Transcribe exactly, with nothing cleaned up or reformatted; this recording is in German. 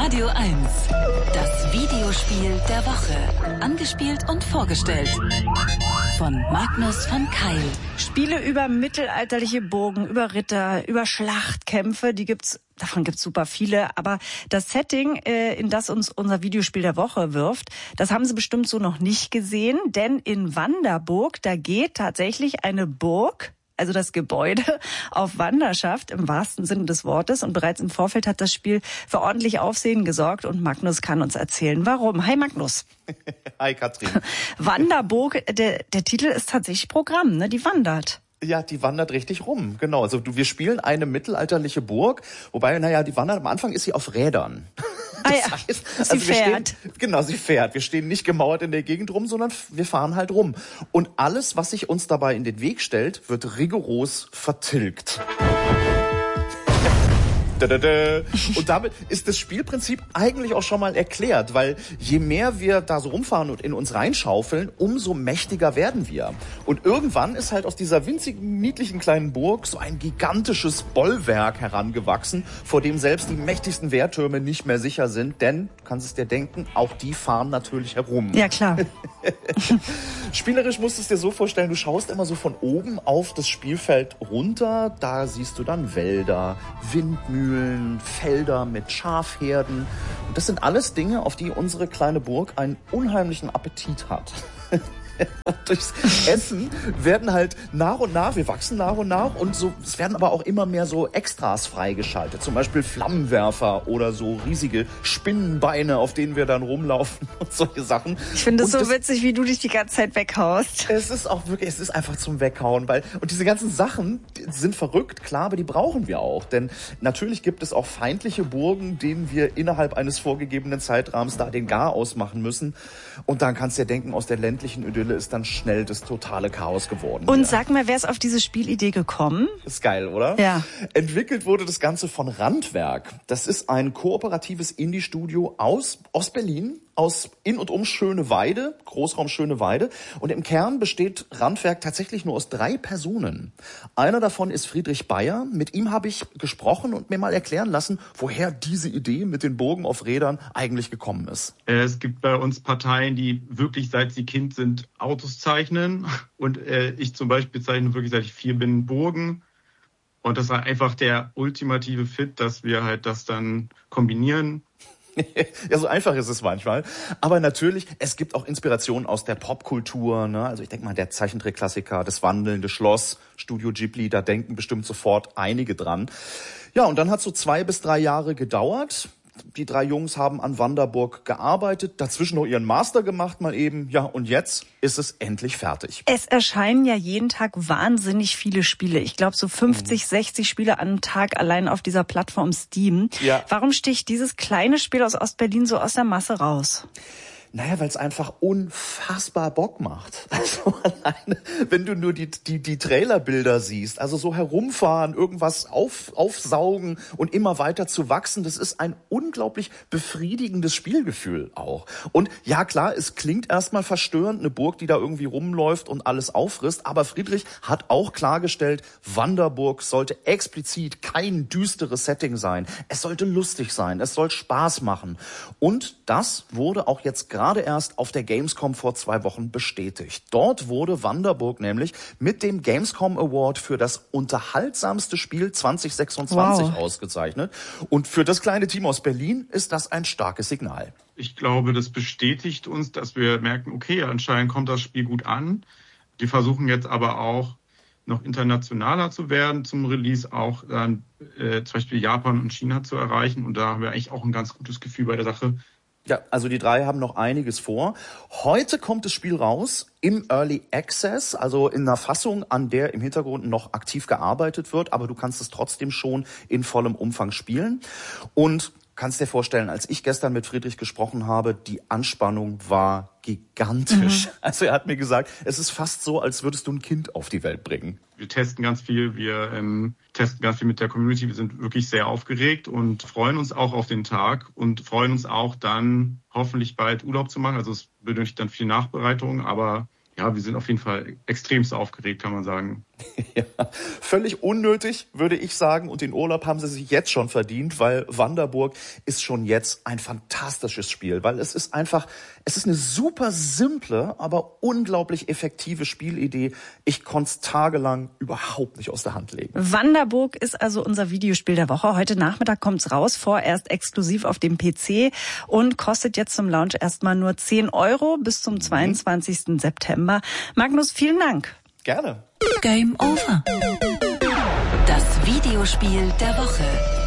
Radio eins. Das Videospiel der Woche. Angespielt und vorgestellt von Magnus von Keil. Spiele über mittelalterliche Burgen, über Ritter, über Schlachtkämpfe, die gibt's, davon gibt's super viele. Aber das Setting, äh, in das uns unser Videospiel der Woche wirft, das haben Sie bestimmt so noch nicht gesehen. Denn in Wanderburg, da geht tatsächlich eine Burg, also das Gebäude, auf Wanderschaft im wahrsten Sinne des Wortes. Und bereits im Vorfeld hat das Spiel für ordentlich Aufsehen gesorgt. Und Magnus kann uns erzählen, warum. Hi Magnus. Hi Katrin. Wanderburg, der, der Titel ist tatsächlich Programm, ne? Die wandert. Ja, die wandert richtig rum, genau. Also du, wir spielen eine mittelalterliche Burg, wobei, naja, die wandert, am Anfang ist sie auf Rädern. Das ah ja, heißt, also sie fährt. Stehen, genau, sie fährt. Wir stehen nicht gemauert in der Gegend rum, sondern wir fahren halt rum. Und alles, was sich uns dabei in den Weg stellt, wird rigoros vertilgt. Und damit ist das Spielprinzip eigentlich auch schon mal erklärt, weil je mehr wir da so rumfahren und in uns reinschaufeln, umso mächtiger werden wir. Und irgendwann ist halt aus dieser winzigen, niedlichen kleinen Burg so ein gigantisches Bollwerk herangewachsen, vor dem selbst die mächtigsten Wehrtürme nicht mehr sicher sind, denn, du kannst es dir denken, auch die fahren natürlich herum. Ja, klar. Spielerisch musst du es dir so vorstellen, du schaust immer so von oben auf das Spielfeld runter, da siehst du dann Wälder, Windmühlen, Felder mit Schafherden. Und das sind alles Dinge, auf die unsere kleine Burg einen unheimlichen Appetit hat. Durchs Essen werden halt nach und nach, wir wachsen nach und nach und so, es werden aber auch immer mehr so Extras freigeschaltet. Zum Beispiel Flammenwerfer oder so riesige Spinnenbeine, auf denen wir dann rumlaufen und solche Sachen. Ich finde es so das, witzig, wie du dich die ganze Zeit weghaust. Es ist auch wirklich, es ist einfach zum Weghauen, weil, und diese ganzen Sachen die sind verrückt, klar, aber die brauchen wir auch. Denn natürlich gibt es auch feindliche Burgen, denen wir innerhalb eines vorgegebenen Zeitrahmens da den Garaus machen müssen. Und dann kannst du dir denken, aus der ländlichen Idylle ist dann schnell das totale Chaos geworden. Und hier. Sag mal, wer ist auf diese Spielidee gekommen? Ist geil, oder? Ja. Entwickelt wurde das Ganze von Randwerk. Das ist ein kooperatives Indie-Studio aus Ostberlin, aus in und um Schöneweide, Großraum Schöneweide. Und im Kern besteht Randwerk tatsächlich nur aus drei Personen. Einer davon ist Friedrich Bayer. Mit ihm habe ich gesprochen und mir mal erklären lassen, woher diese Idee mit den Burgen auf Rädern eigentlich gekommen ist. Es gibt bei uns Parteien, die wirklich, seit sie Kind sind, Autos zeichnen. Und äh, ich zum Beispiel zeichne wirklich, seit ich vier bin, Burgen. Und das war einfach der ultimative Fit, dass wir halt das dann kombinieren. Ja, so einfach ist es manchmal. Aber natürlich, es gibt auch Inspirationen aus der Popkultur. Ne? Also ich denke mal, der Zeichentrickklassiker, das wandelnde Schloss, Studio Ghibli, da denken bestimmt sofort einige dran. Ja, und dann hat es so zwei bis drei Jahre gedauert. Die drei Jungs haben an Wanderburg gearbeitet, dazwischen noch ihren Master gemacht mal eben. Ja, und jetzt ist es endlich fertig. Es erscheinen ja jeden Tag wahnsinnig viele Spiele. Ich glaube so fünfzig, mhm. sechzig Spiele am Tag allein auf dieser Plattform Steam. Ja. Warum sticht dieses kleine Spiel aus Ostberlin so aus der Masse raus? Naja, weil es einfach unfassbar Bock macht. Also alleine, wenn du nur die, die, die Trailerbilder siehst, also so herumfahren, irgendwas auf, aufsaugen und immer weiter zu wachsen, das ist ein unglaublich befriedigendes Spielgefühl auch. Und ja klar, es klingt erstmal verstörend, eine Burg, die da irgendwie rumläuft und alles auffrisst, aber Friedrich hat auch klargestellt, Wanderburg sollte explizit kein düsteres Setting sein. Es sollte lustig sein, es soll Spaß machen. Und das wurde auch jetzt gerade gerade erst auf der Gamescom vor zwei Wochen bestätigt. Dort wurde Wanderburg nämlich mit dem Gamescom Award für das unterhaltsamste Spiel zwanzig sechsundzwanzig wow. ausgezeichnet. Und für das kleine Team aus Berlin ist das ein starkes Signal. Ich glaube, das bestätigt uns, dass wir merken, okay, anscheinend kommt das Spiel gut an. Wir versuchen jetzt aber auch noch internationaler zu werden zum Release, auch dann äh, zum Beispiel Japan und China zu erreichen. Und da haben wir eigentlich auch ein ganz gutes Gefühl bei der Sache. Ja, also die drei haben noch einiges vor. Heute kommt das Spiel raus im Early Access, also in einer Fassung, an der im Hintergrund noch aktiv gearbeitet wird, aber du kannst es trotzdem schon in vollem Umfang spielen. Und kannst dir vorstellen, als ich gestern mit Friedrich gesprochen habe, die Anspannung war gigantisch. Mhm. Also er hat mir gesagt, es ist fast so, als würdest du ein Kind auf die Welt bringen. Wir testen ganz viel, wir ähm, testen ganz viel mit der Community. Wir sind wirklich sehr aufgeregt und freuen uns auch auf den Tag und freuen uns auch dann hoffentlich bald Urlaub zu machen. Also es benötigt dann viel Nachbereitung, aber ja, wir sind auf jeden Fall extremst aufgeregt, kann man sagen. Ja, völlig unnötig, würde ich sagen. Und den Urlaub haben sie sich jetzt schon verdient, weil Wanderburg ist schon jetzt ein fantastisches Spiel. Weil es ist einfach, es ist eine super simple, aber unglaublich effektive Spielidee. Ich konnte es tagelang überhaupt nicht aus der Hand legen. Wanderburg ist also unser Videospiel der Woche. Heute Nachmittag kommt's raus, vorerst exklusiv auf dem P C und kostet jetzt zum Launch erstmal nur zehn Euro bis zum zweiundzwanzigsten September. Magnus, vielen Dank. Gerne. Game over. Das Videospiel der Woche.